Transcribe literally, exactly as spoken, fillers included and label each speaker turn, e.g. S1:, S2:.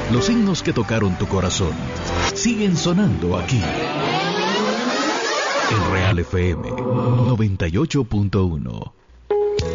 S1: Los himnos que tocaron tu corazón siguen sonando aquí. En Real F M noventa y ocho punto uno.